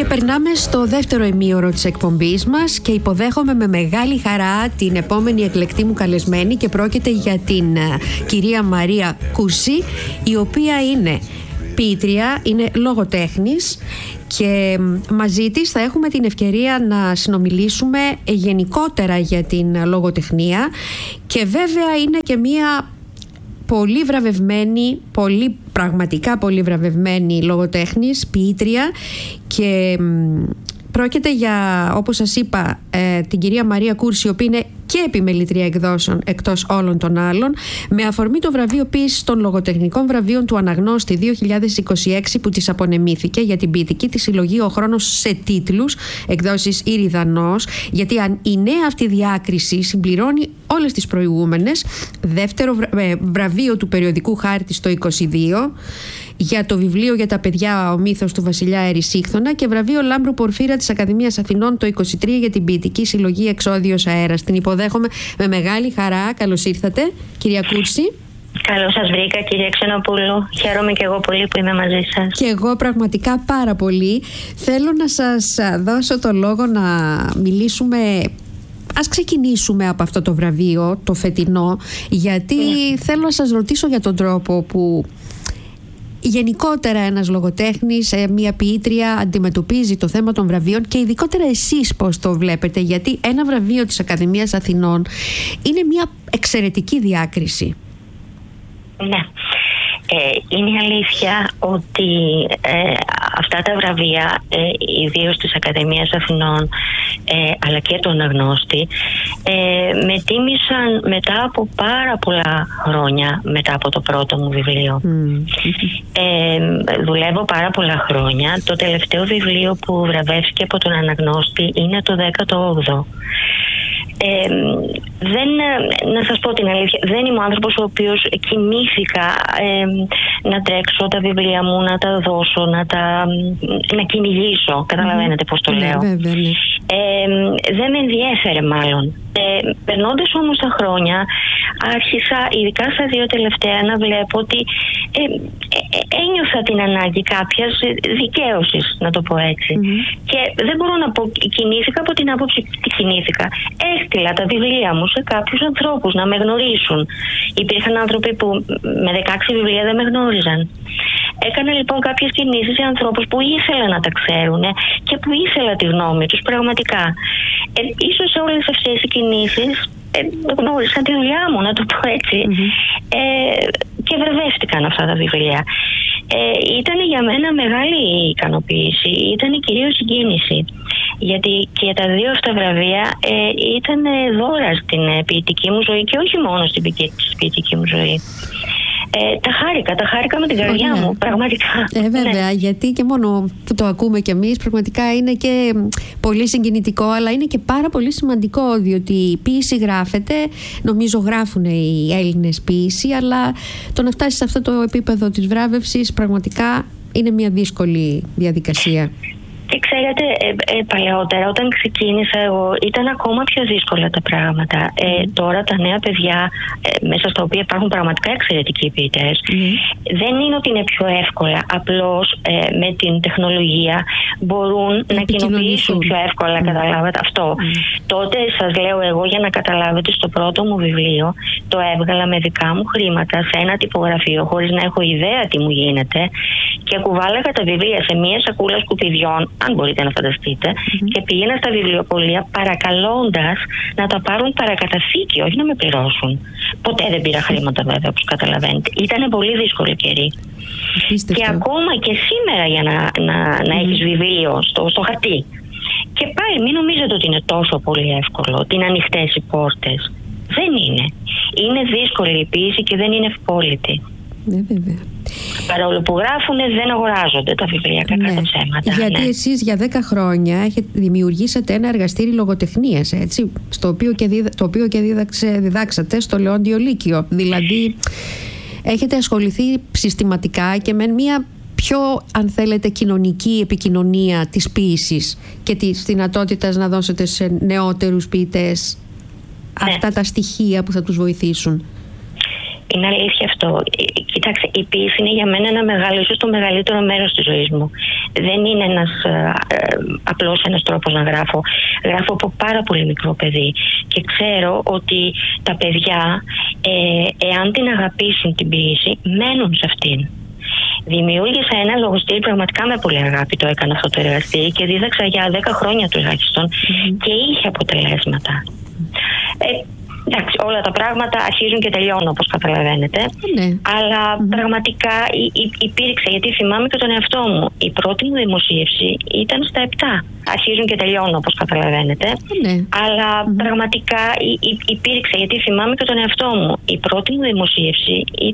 περνάμε στο δεύτερο ημίωρο της εκπομπής μας και υποδέχομαι με μεγάλη χαρά την επόμενη εκλεκτή μου καλεσμένη και πρόκειται για την κυρία Μαρία Κούρση, η οποία είναι ποιήτρια, είναι λογοτέχνης και μαζί της θα έχουμε την ευκαιρία να συνομιλήσουμε γενικότερα για την λογοτεχνία και βέβαια είναι και μία πολύ βραβευμένη, πραγματικά πολύ βραβευμένη λογοτέχνης, ποιήτρια και πρόκειται για, όπως σας είπα, την κυρία Μαρία Κούρση, η οποία είναι και επιμελήτρια εκδόσεων εκτός όλων των άλλων, με αφορμή το βραβείο ποιήσης των λογοτεχνικών βραβείων του Αναγνώστη 2026 που της απονεμήθηκε για την ποιητική της συλλογή «Ο χρόνος σε τίτλους», εκδόσεις Ήριδανός, γιατί η νέα αυτή διάκριση συμπληρώνει όλες τις προηγούμενες. Δεύτερο βραβείο του περιοδικού Χάρτη στο 22, για το βιβλίο για τα παιδιά «Ο μύθος του βασιλιά Ερησίχθωνα» και βραβείο Λάμπρου Πορφύρα της Ακαδημίας Αθηνών το 23 για την ποιητική συλλογή «Εξώδιος αέρας». Την υποδέχομαι με μεγάλη χαρά. Καλώς ήρθατε, κυρία Κούρση. Καλώς σας βρήκα, κυρία Ξενοπούλου. Χαίρομαι και εγώ πολύ που είμαι μαζί σας. Και εγώ πραγματικά πάρα πολύ. Θέλω να σας δώσω το λόγο να μιλήσουμε. Ας ξεκινήσουμε από αυτό το βραβείο, το φετινό, γιατί θέλω να σας ρωτήσω για τον τρόπο που γενικότερα ένας λογοτέχνης, μια ποιήτρια αντιμετωπίζει το θέμα των βραβείων και ειδικότερα εσείς πώς το βλέπετε, γιατί ένα βραβείο της Ακαδημίας Αθηνών είναι μια εξαιρετική διάκριση. Ναι. Είναι αλήθεια ότι αυτά τα βραβεία, ιδίως της Ακαδημίας Αθηνών αλλά και του Αναγνώστη, με τίμησαν μετά από πάρα πολλά χρόνια μετά από το πρώτο μου βιβλίο. Δουλεύω πάρα πολλά χρόνια. Το τελευταίο βιβλίο που βραβεύτηκε από τον Αναγνώστη είναι το 18ο. Να σας πω την αλήθεια, δεν είμαι ο άνθρωπος ο οποίος κινήθηκα να τρέξω τα βιβλία μου, να τα δώσω, να κυνηγήσω. Καταλαβαίνετε πώς το λέω. Δεν με ενδιέφερε μάλλον. Περνώντας όμως τα χρόνια, άρχισα, ειδικά στα δύο τελευταία, να βλέπω ότι ένιωθα την ανάγκη κάποιας δικαίωσης, να το πω έτσι. Και δεν μπορώ να πω κινήθηκα από την άποψη τι κινήθηκα. Έστειλα τα βιβλία μου σε κάποιους ανθρώπους να με γνωρίσουν. Υπήρχαν άνθρωποι που με 16 βιβλία δεν με γνώριζαν. Έκανα λοιπόν κάποιες κινήσεις σε ανθρώπους που ήθελα να τα ξέρουν και που ήθελα τη γνώμη τους πραγματικά. Ίσως όλες αυτές οι κινήσεις γνώρισαν τη δουλειά μου, να το πω έτσι. Και βραβεύτηκαν αυτά τα βιβλία. Ήταν για μένα μεγάλη ικανοποίηση, ήταν κυρίως συγκίνηση. Γιατί και τα δύο αυτά βραβεία ήταν δώρα στην ποιητική μου ζωή και όχι μόνο στην ποιητική μου ζωή. Τα χάρηκα με την καρδιά μου, πραγματικά. Βέβαια, γιατί και μόνο που το ακούμε κι εμείς, πραγματικά είναι και πολύ συγκινητικό, αλλά είναι και πάρα πολύ σημαντικό, διότι η ποίηση γράφεται, νομίζω γράφουν οι Έλληνες ποίηση, αλλά το να φτάσει σε αυτό το επίπεδο της βράβευσης πραγματικά είναι μια δύσκολη διαδικασία. Και ξέρετε, παλαιότερα όταν ξεκίνησα εγώ ήταν ακόμα πιο δύσκολα τα πράγματα. Τώρα τα νέα παιδιά, μέσα στα οποία υπάρχουν πραγματικά εξαιρετικοί ποιητές, δεν είναι ότι είναι πιο εύκολα. Απλώς με την τεχνολογία μπορούν να κοινοποιήσουν πιο εύκολα, καταλάβατε αυτό. Τότε σας λέω εγώ, για να καταλάβετε, στο πρώτο μου βιβλίο το έβγαλα με δικά μου χρήματα σε ένα τυπογραφείο χωρίς να έχω ιδέα τι μου γίνεται και κουβάλαγα τα βιβλία σε μία σακούλα σκουπιδιών, αν μπορείτε να φανταστείτε, και πήγαινα στα βιβλιοπωλεία παρακαλώντας να τα πάρουν παρακαταθήκη, όχι να με πληρώσουν. Ποτέ δεν πήρα χρήματα, βέβαια, όπως καταλαβαίνετε. Ήταν πολύ δύσκολη καιρή. Και ακόμα και σήμερα για να έχεις βιβλίο στο χαρτί. Και πάλι μην νομίζετε ότι είναι τόσο πολύ εύκολο, ότι είναι ανοιχτές οι πόρτες. Δεν είναι. Είναι δύσκολη η ποίηση και δεν είναι ευπόλυτη. Βέβαια. Παρόλο που γράφουνε, δεν αγοράζονται τα βιβλία, κακά τα ψέματα. Γιατί εσείς για 10 χρόνια δημιουργήσατε ένα εργαστήρι λογοτεχνίας, έτσι, το οποίο και διδάξατε στο Λεόντιο Λύκειο. Δηλαδή έχετε ασχοληθεί συστηματικά και με μια πιο, αν θέλετε, κοινωνική επικοινωνία της ποίησης και της δυνατότητας να δώσετε σε νεότερους ποιητές αυτά τα στοιχεία που θα τους βοηθήσουν. Είναι αλήθεια αυτό. Κοιτάξτε, η ποίηση είναι για μένα ένα μεγάλο, ίσως το μεγαλύτερο μέρος της ζωής μου. δεν είναι απλώς ένας τρόπος να γράφω. Γράφω από πάρα πολύ μικρό παιδί και ξέρω ότι τα παιδιά, εάν την αγαπήσουν την ποίηση, μένουν σε αυτήν. Δημιούργησα ένα λογοστήλ, πραγματικά με πολύ αγάπη το έκανα αυτό το εργαστήρι και δίδαξα για 10 χρόνια τουλάχιστον και είχε αποτελέσματα. Εντάξει, όλα τα πράγματα αρχίζουν και τελειώνουν, όπως καταλαβαίνετε. Αλλά πραγματικά υπήρξε, γιατί θυμάμαι και τον εαυτό μου. Η πρώτη μου δημοσίευση ήταν στα 7. Αρχίζουν και τελειώνουν, όπως καταλαβαίνετε. Αλλά πραγματικά υπήρξε, γιατί θυμάμαι και τον εαυτό μου. Η πρώτη μου δημοσίευση